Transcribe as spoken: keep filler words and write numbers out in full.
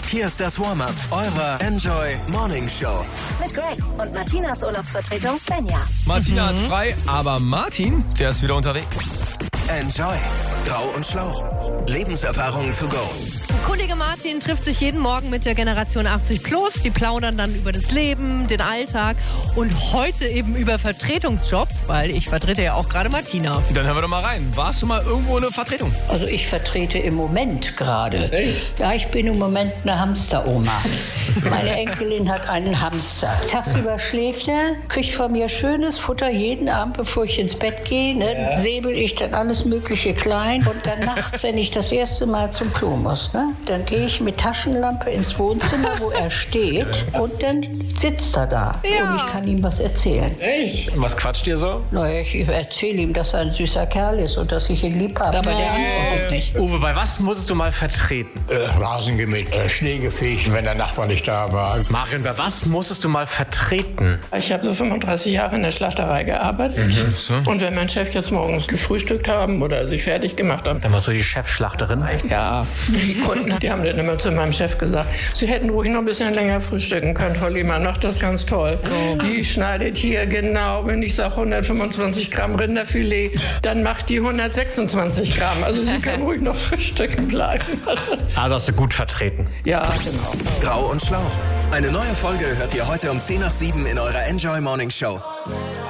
Hier ist das Warm-up eurer Enjoy Morning Show. Mit Greg und Martinas Urlaubsvertretung Svenja. Martina hat frei, aber Martin, der ist wieder unterwegs. Enjoy. Grau und Schlau. Lebenserfahrung to go. Kollege Martin trifft sich jeden Morgen mit der Generation achtzig plus. Die plaudern dann über das Leben, den Alltag und heute eben über Vertretungsjobs, weil ich vertrete ja auch gerade Martina. Dann hören wir doch mal rein. Warst du mal irgendwo eine Vertretung? Also ich vertrete im Moment gerade. Echt? Ja, ich bin im Moment eine Hamsteroma. Meine Enkelin hat einen Hamster. Tagsüber schläft er, kriegt von mir schönes Futter jeden Abend, bevor ich ins Bett gehe. Ne? Ja. Säbel ich dann alles Mögliche klein. Und dann nachts, wenn ich das erste Mal zum Klo muss, ne? Dann gehe ich mit Taschenlampe ins Wohnzimmer, wo er steht. Und dann sitzt er da. Ja. Und ich kann ihm was erzählen. Echt? Und was quatscht ihr so? Naja, ich erzähle ihm, dass er ein süßer Kerl ist und dass ich ihn lieb habe. Aber der antwortet nicht. Uwe, bei was musstest du mal vertreten? Äh, Rasen gemäht, äh, Schnee gefegt, wenn der Nachbar nicht da war. Marin, bei was musstest du mal vertreten? Ich habe so fünfunddreißig Jahre in der Schlachterei gearbeitet. Mhm. So. Und wenn mein Chef jetzt morgens gefrühstückt haben oder sich fertig gemacht haben, Dann warst du die Chefschlachterin? ja, die Kunden, die haben dann immer zu meinem Chef gesagt, sie hätten ruhig noch ein bisschen länger frühstücken können, Frau Lehmann, macht das ganz toll. Die schneidet hier genau, wenn ich sage hundertfünfundzwanzig Gramm Rinderfilet, dann macht die hundertsechsundzwanzig Gramm. Also sie kann ruhig noch frühstücken bleiben. Also hast du gut vertreten. Ja, genau. Grau und Schlau. Eine neue Folge hört ihr heute um zehn nach sieben in eurer Enjoy Morning Show.